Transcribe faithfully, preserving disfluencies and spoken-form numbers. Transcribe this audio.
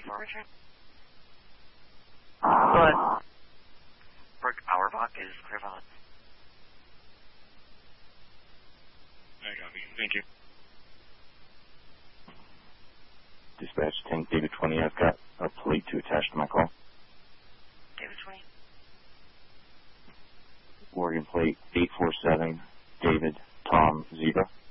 for Richard? What? Brooke Auerbach is Clearville. I got me. Thank you. Dispatch ten, David twenty, I've got a plate to attach to my call. David twenty. Oregon plate eight four seven, David, Tom, Zebra.